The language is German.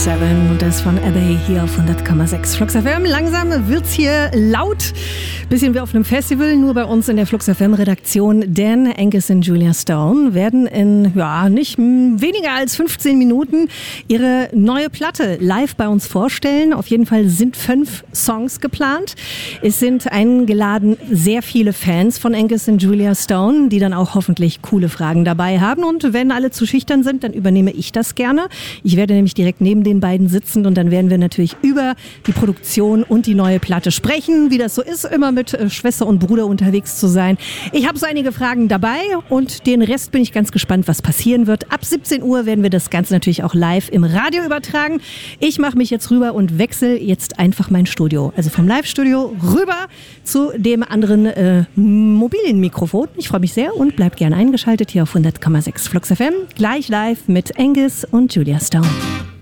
7 und das von Abbey hier auf 100,6 Flux FM. Langsam wird's hier laut. Bisschen wie auf einem Festival, nur bei uns in der Flux FM Redaktion. Dan, Angus und Julia Stone werden in, nicht weniger als 15 Minuten ihre neue Platte live bei uns vorstellen. Auf jeden Fall sind 5 Songs geplant. Es sind eingeladen sehr viele Fans von Angus und Julia Stone, die dann auch hoffentlich coole Fragen dabei haben. Und wenn alle zu schüchtern sind, dann übernehme ich das gerne. Ich werde nämlich direkt neben den beiden sitzen und dann werden wir natürlich über die Produktion und die neue Platte sprechen, wie das so ist, immer mit Schwester und Bruder unterwegs zu sein. Ich habe so einige Fragen dabei und den Rest bin ich ganz gespannt, was passieren wird. Ab 17 Uhr werden wir das Ganze natürlich auch live im Radio übertragen. Ich mache mich jetzt rüber und wechsle jetzt einfach mein Studio. Also vom Live-Studio rüber zu dem anderen mobilen Mikrofon. Ich freue mich sehr und bleibt gerne eingeschaltet hier auf 100,6 Flux FM. Gleich live mit Angus und Julia Stone.